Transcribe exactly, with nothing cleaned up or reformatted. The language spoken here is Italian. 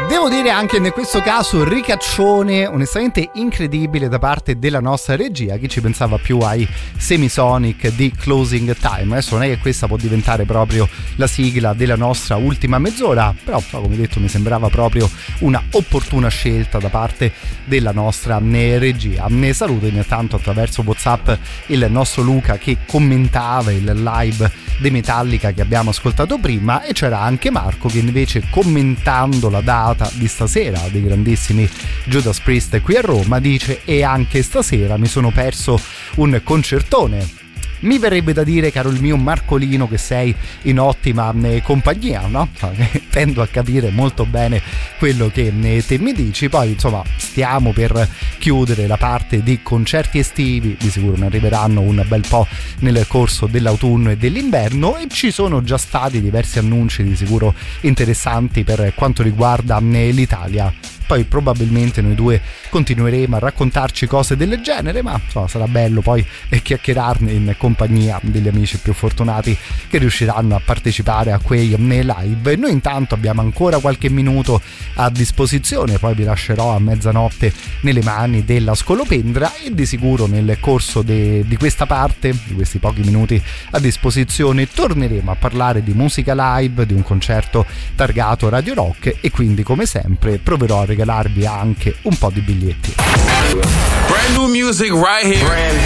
Devo dire anche in questo caso ricaccione onestamente incredibile da parte della nostra regia. Chi ci pensava più ai Semisonic di Closing Time? Adesso non è che questa può diventare proprio la sigla della nostra ultima mezz'ora, però come detto mi sembrava proprio una opportuna scelta da parte della nostra regia. Ne saluto intanto attraverso WhatsApp il nostro Luca che commentava il live dei Metallica che abbiamo ascoltato prima, e c'era anche Marco che invece, commentando la data di stasera dei grandissimi Judas Priest qui a Roma, dice: e anche stasera mi sono perso un concertone. Mi verrebbe da dire, caro il mio Marcolino, che sei in ottima eh, compagnia, no? Tendo a capire molto bene quello che eh, te mi dici. Poi insomma stiamo per chiudere la parte di concerti estivi, di sicuro ne arriveranno un bel po' nel corso dell'autunno e dell'inverno, e ci sono già stati diversi annunci di sicuro interessanti per quanto riguarda eh, l'Italia. Poi probabilmente noi due continueremo a raccontarci cose del genere, ma insomma, sarà bello poi chiacchierarne in compagnia degli amici più fortunati che riusciranno a partecipare a quei live. Noi intanto abbiamo ancora qualche minuto a disposizione, poi vi lascerò a mezzanotte nelle mani della Scolopendra, e di sicuro nel corso de, di questa parte, di questi pochi minuti a disposizione, torneremo a parlare di musica live, di un concerto targato Radio Rock, e quindi come sempre proverò a regalarvi anche un po' di biglietti. Brand new music right here. Brand